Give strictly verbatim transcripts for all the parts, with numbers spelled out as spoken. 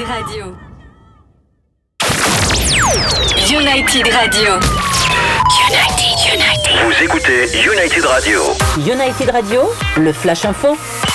United Radio. United Radio. United, United. Vous écoutez United Radio. United Radio, le Flash Info.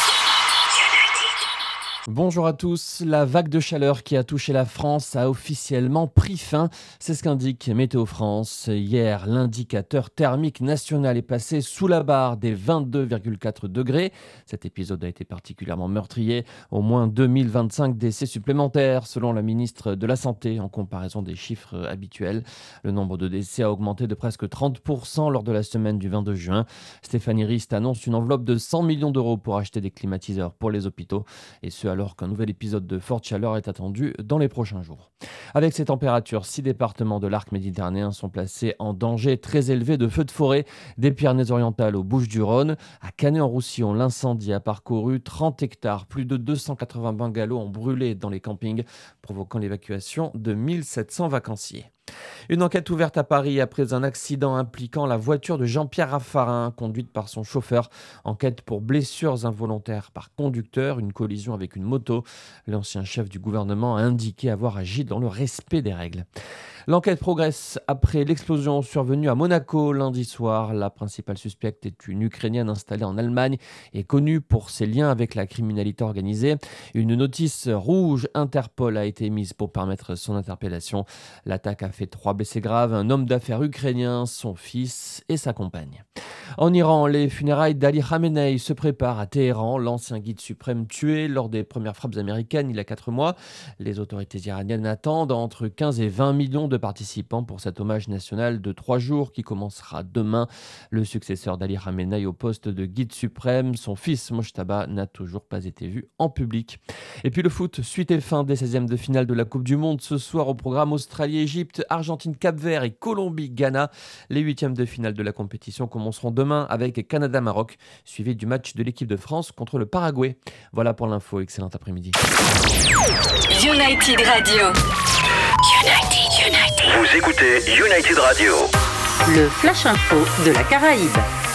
Bonjour à tous, la vague de chaleur qui a touché la France a officiellement pris fin, c'est ce qu'indique Météo France. Hier, l'indicateur thermique national est passé sous la barre des vingt-deux virgule quatre degrés. Cet épisode a été particulièrement meurtrier, au moins deux mille vingt-cinq décès supplémentaires selon la ministre de la Santé en comparaison des chiffres habituels. Le nombre de décès a augmenté de presque trente pour cent lors de la semaine du vingt-deux juin. Stéphanie Rist annonce une enveloppe de cent millions d'euros pour acheter des climatiseurs pour les hôpitaux, et ce alors qu'un nouvel épisode de forte chaleur est attendu dans les prochains jours. Avec ces températures, six départements de l'arc méditerranéen sont placés en danger très élevé de feux de forêt, des Pyrénées-Orientales aux Bouches-du-Rhône. À Canet-en-Roussillon, l'incendie a parcouru trente hectares. Plus de deux cent quatre-vingts bungalows ont brûlé dans les campings, provoquant l'évacuation de mille sept cents vacanciers. Une enquête ouverte à Paris après un accident impliquant la voiture de Jean-Pierre Raffarin, conduite par son chauffeur. Enquête pour blessures involontaires par conducteur, une collision avec une moto. L'ancien chef du gouvernement a indiqué avoir agi dans le respect des règles. L'enquête progresse après l'explosion survenue à Monaco lundi soir. La principale suspecte est une Ukrainienne installée en Allemagne et connue pour ses liens avec la criminalité organisée. Une notice rouge Interpol a été émise pour permettre son interpellation. L'attaque a fait trois blessés graves, un homme d'affaires ukrainien, son fils et sa compagne. En Iran, les funérailles d'Ali Khamenei se préparent à Téhéran. L'ancien guide suprême tué lors des premières frappes américaines il y a quatre mois. Les autorités iraniennes attendent entre quinze et vingt millions de participants pour cet hommage national de trois jours qui commencera demain. Le successeur d'Ali Khamenei au poste de guide suprême, son fils Mojtaba, n'a toujours pas été vu en public. Et puis le foot, suite et fin des seizièmes de finale de la Coupe du Monde. Ce soir au programme Australie-Égypte, Argentine-Cap-Vert et Colombie-Ghana. Les huitièmes de finale de la compétition commenceront demain avec Canada-Maroc, suivi du match de l'équipe de France contre le Paraguay. Voilà pour l'info, excellent après-midi. United Radio. United, United. Vous écoutez United Radio. Le Flash Info de la Caraïbe.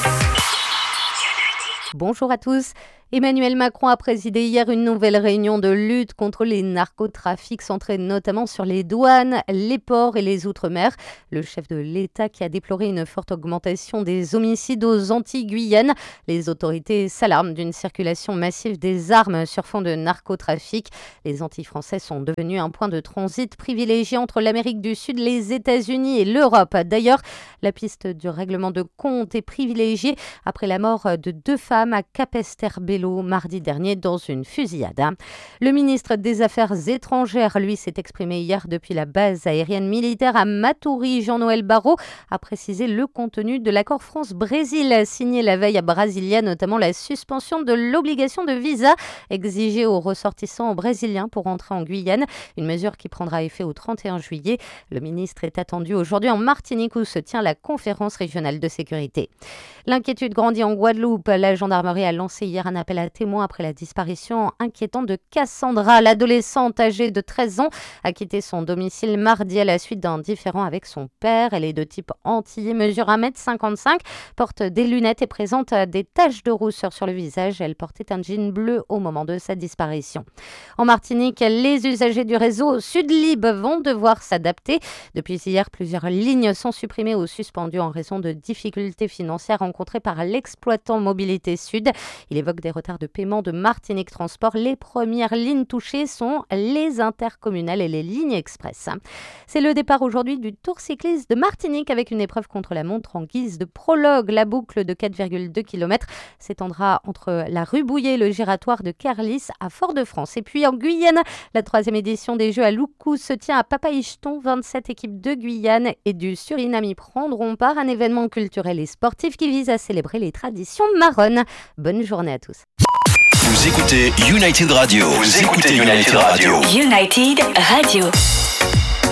Bonjour à tous. Emmanuel Macron a présidé hier une nouvelle réunion de lutte contre les narcotrafics centrée notamment sur les douanes, les ports et les outre-mer. Le chef de l'État qui a déploré une forte augmentation des homicides aux Antilles-Guyane. Les autorités s'alarment d'une circulation massive des armes sur fond de narcotrafic. Les Antilles françaises sont devenues un point de transit privilégié entre l'Amérique du Sud, les États-Unis et l'Europe. D'ailleurs, la piste du règlement de compte est privilégiée après la mort de deux femmes à Capesterre-Belle mardi dernier dans une fusillade. Le ministre des Affaires étrangères, lui, s'est exprimé hier depuis la base aérienne militaire à Maturi. Jean-Noël Barrot a précisé le contenu de l'accord France-Brésil signé la veille à Brasilia, notamment la suspension de l'obligation de visa exigée aux ressortissants brésiliens pour entrer en Guyane, une mesure qui prendra effet au trente et un juillet. Le ministre est attendu aujourd'hui en Martinique où se tient la conférence régionale de sécurité. L'inquiétude grandit en Guadeloupe. La gendarmerie a lancé hier un appel à témoins après la disparition inquiétante de Cassandra. L'adolescente âgée de treize ans a quitté son domicile mardi à la suite d'un différend avec son père. Elle est de type antillais, mesure un mètre cinquante-cinq, porte des lunettes et présente des taches de rousseur sur le visage. Elle portait un jean bleu au moment de sa disparition. En Martinique, les usagers du réseau Sudlib vont devoir s'adapter. Depuis hier, plusieurs lignes sont supprimées ou suspendues en raison de difficultés financières rencontrées par l'exploitant Mobilité Sud. Il évoque des retards de paiement de Martinique Transport. Les premières lignes touchées sont les intercommunales et les lignes express. C'est le départ aujourd'hui du Tour cycliste de Martinique avec une épreuve contre la montre en guise de prologue. La boucle de quatre virgule deux kilomètres s'étendra entre la rue Bouillet et le giratoire de Kerlis à Fort-de-France. Et puis en Guyane, la troisième édition des Jeux à Loukou se tient à Papaïcheton. vingt-sept équipes de Guyane et du Suriname y prendront part à un événement culturel et sportif qui vise à célébrer les traditions marronnes. Bonne journée à tous. Vous écoutez United Radio. Vous écoutez United Radio. United Radio.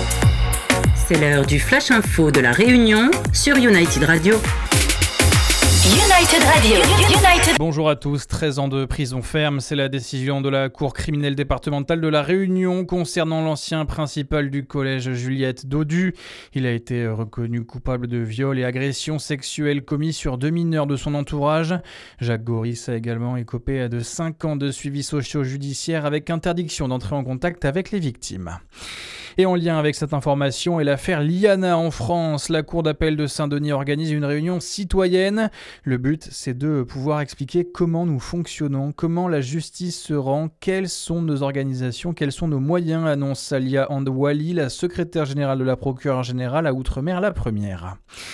C'est l'heure du Flash Info de la Réunion sur United Radio. United Radio. United. Bonjour à tous. treize ans de prison ferme, c'est la décision de la Cour criminelle départementale de la Réunion concernant l'ancien principal du collège Juliette Dodu. Il a été reconnu coupable de viol et agression sexuelle commis sur deux mineurs de son entourage. Jacques Goris a également écopé de cinq ans de suivi socio-judiciaire avec interdiction d'entrer en contact avec les victimes. Et en lien avec cette information et l'affaire Liana en France, la Cour d'appel de Saint-Denis organise une réunion citoyenne. Le but, c'est de pouvoir expliquer comment nous fonctionnons, comment la justice se rend, quelles sont nos organisations, quels sont nos moyens, annonce Salia Andouali, la secrétaire générale de la procureure générale à Outre-mer, la première.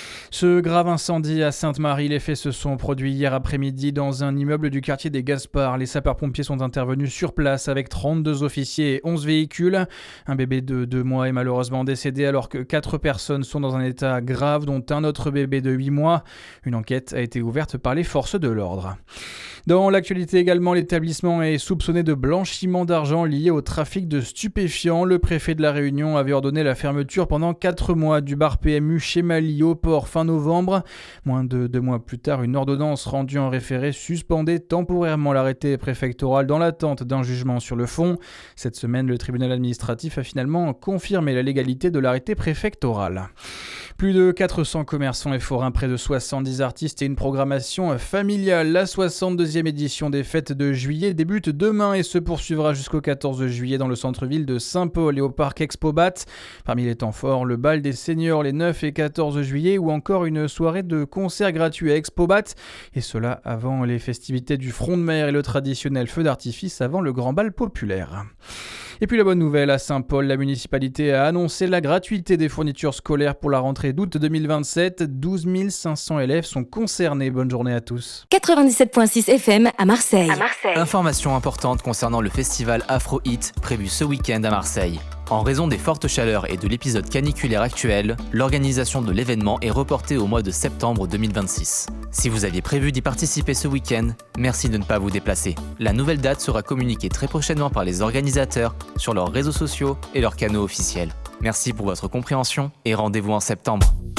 Ce grave incendie à Sainte-Marie, les faits se sont produits hier après-midi dans un immeuble du quartier des Gaspards. Les sapeurs-pompiers sont intervenus sur place avec trente-deux officiers et onze véhicules. Un bébé de deux mois est malheureusement décédé alors que quatre personnes sont dans un état grave, dont un autre bébé de huit mois. Une enquête a été ouverte par les forces de l'ordre. Dans l'actualité également, l'établissement est soupçonné de blanchiment d'argent lié au trafic de stupéfiants. Le préfet de la Réunion avait ordonné la fermeture pendant quatre mois du bar P M U chez Mali au port fin novembre. Moins de deux mois plus tard, une ordonnance rendue en référé suspendait temporairement l'arrêté préfectoral dans l'attente d'un jugement sur le fond. Cette semaine, le tribunal administratif a finalement confirmé la légalité de l'arrêté préfectoral. Plus de quatre cents commerçants et forains, près de soixante-dix artistes et une programmation familiale. La soixante-deuxième édition des fêtes de juillet débute demain et se poursuivra jusqu'au quatorze juillet dans le centre-ville de Saint-Paul et au parc Expobat. Parmi les temps forts, le bal des seniors les neuf et quatorze juillet ou encore une soirée de concert gratuit à Expobat. Et cela avant les festivités du front de mer et le traditionnel feu d'artifice avant le grand bal populaire. Et puis la bonne nouvelle, à Saint-Paul, la municipalité a annoncé la gratuité des fournitures scolaires pour la rentrée d'août deux mille vingt-sept. douze mille cinq cents élèves sont concernés. Bonne journée à tous. quatre-vingt-dix-sept virgule six F M à Marseille. À Marseille. Information importante concernant le festival Afro Hit prévu ce week-end à Marseille. En raison des fortes chaleurs et de l'épisode caniculaire actuel, l'organisation de l'événement est reportée au mois de septembre deux mille vingt-six. Si vous aviez prévu d'y participer ce week-end, merci de ne pas vous déplacer. La nouvelle date sera communiquée très prochainement par les organisateurs sur leurs réseaux sociaux et leurs canaux officiels. Merci pour votre compréhension et rendez-vous en septembre.